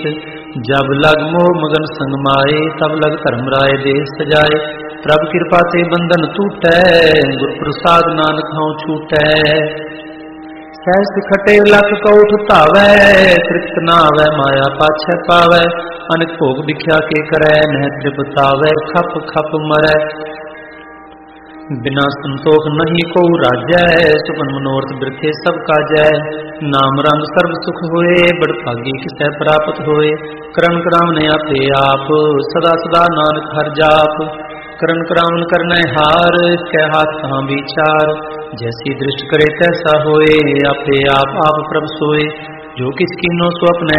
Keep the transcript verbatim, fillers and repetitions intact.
जब लग मोह मगन संग माए, तब लग धर्म राय देश सजाए। प्रभ कृपा ते बंधन टूटै, गुर प्रसाद नानक हऊँ छूटै। सहस खटे लख कौठ धावै, तृप्त न आवै माया पाछै पावै। अनेक भोग बिख्या के करै, नह तृपतावै खप खप मरै। बिना संतोख नहीं को राजै, सुपन मनोरथ बिरथे सब काजै। नाम रंग सर्व सुख होए, बड़ भागी किसै प्राप्त होए। करण करामन आपे आप, सदा सदा नानक हर जाप। करण करामन करनै हार, कै हाथ कहाँ विचार। जैसी दृष्ट करे तैसा होए, आपे आप आप प्रभ सोए। जो किस कीनो सो अपने